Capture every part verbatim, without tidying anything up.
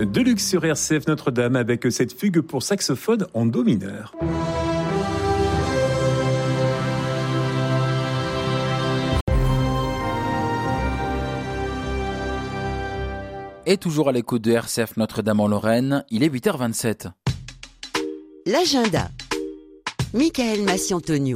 de luxe sur R C F Notre-Dame avec cette fugue pour saxophone en do mineur. Et toujours à l'écoute de R C F Notre-Dame en Lorraine, il est huit heures vingt-sept. L'agenda. Michael Massi-Antonio.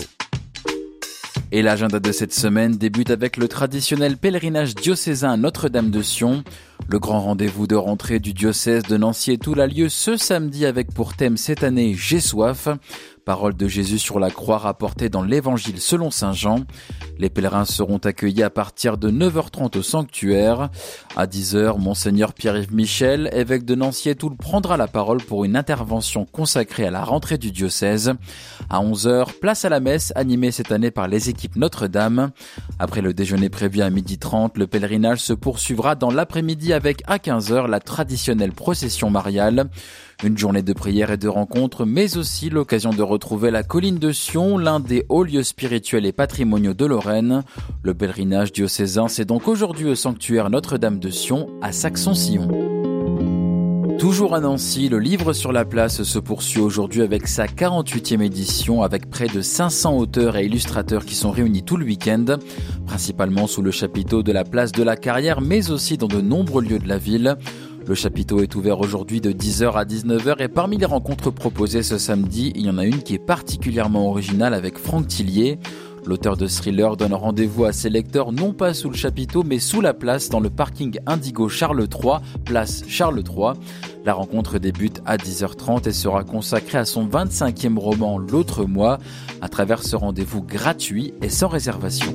Et l'agenda de cette semaine débute avec le traditionnel pèlerinage diocésain à Notre-Dame de Sion. Le grand rendez-vous de rentrée du diocèse de Nancy et Toul a lieu ce samedi avec pour thème cette année « J'ai soif ». Parole de Jésus sur la croix rapportée dans l'évangile selon saint Jean. Les pèlerins seront accueillis à partir de neuf heures trente au sanctuaire. À dix heures, Monseigneur Pierre-Yves Michel, évêque de Nancy et Toul, prendra la parole pour une intervention consacrée à la rentrée du diocèse. À onze heures, place à la messe, animée cette année par les équipes Notre-Dame. Après le déjeuner prévu à midi trente, le pèlerinage se poursuivra dans l'après-midi avec à quinze heures la traditionnelle procession mariale. Une journée de prière et de rencontres, mais aussi l'occasion de retrouver la colline de Sion, l'un des hauts lieux spirituels et patrimoniaux de Lorraine. Le pèlerinage diocésain, c'est donc aujourd'hui au sanctuaire Notre-Dame de Sion, à Saxon-Sillon. Toujours à Nancy, le livre sur la place se poursuit aujourd'hui avec sa quarante-huitième édition, avec près de cinq cents auteurs et illustrateurs qui sont réunis tout le week-end, principalement sous le chapiteau de la place de la Carrière, mais aussi dans de nombreux lieux de la ville. Le chapiteau est ouvert aujourd'hui de dix heures à dix-neuf heures et parmi les rencontres proposées ce samedi, il y en a une qui est particulièrement originale avec Franck Tillier. L'auteur de thriller donne rendez-vous à ses lecteurs non pas sous le chapiteau mais sous la place dans le parking Indigo Charles trois, place Charles trois. La rencontre débute à dix heures trente et sera consacrée à son vingt-cinquième roman L'autre mois à travers ce rendez-vous gratuit et sans réservation.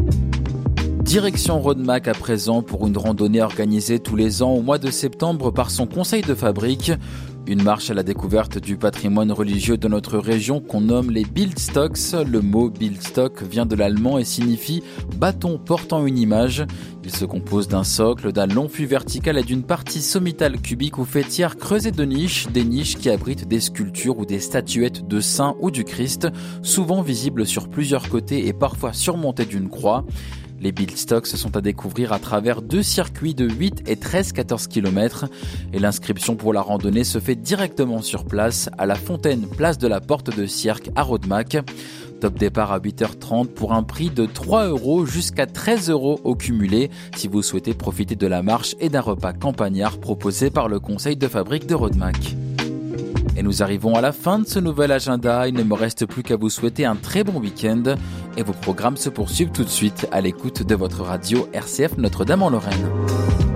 Direction Rodemack à présent pour une randonnée organisée tous les ans au mois de septembre par son conseil de fabrique. Une marche à la découverte du patrimoine religieux de notre région qu'on nomme les Bildstocks. Le mot Bildstock vient de l'allemand et signifie bâton portant une image. Il se compose d'un socle, d'un long fût vertical et d'une partie sommitale cubique ou faîtière creusée de niches, des niches qui abritent des sculptures ou des statuettes de saints ou du Christ, souvent visibles sur plusieurs côtés et parfois surmontées d'une croix. Les Bildstocks sont à découvrir à travers deux circuits de huit et treize quatorze kilomètres et l'inscription pour la randonnée se fait directement sur place à la fontaine place de la Porte de Sierck à Rodemack. Top départ à huit heures trente pour un prix de trois euros jusqu'à treize euros au cumulé si vous souhaitez profiter de la marche et d'un repas campagnard proposé par le conseil de fabrique de Rodemack. Et nous arrivons à la fin de ce nouvel agenda. Il ne me reste plus qu'à vous souhaiter un très bon week-end. Et vos programmes se poursuivent tout de suite à l'écoute de votre radio R C F Notre-Dame en Lorraine.